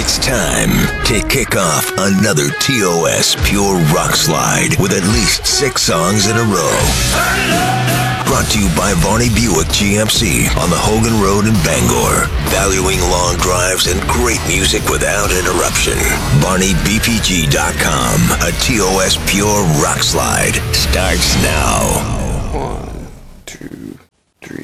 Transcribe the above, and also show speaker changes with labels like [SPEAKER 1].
[SPEAKER 1] It's time to kick off another TOS Pure Rock Slide with at least 6 songs in a row. Brought to you by Varney Buick GMC on the Hogan Road in Bangor. Valuing long drives and great music without interruption. VarneyBPG.com. A TOS Pure Rock Slide starts now.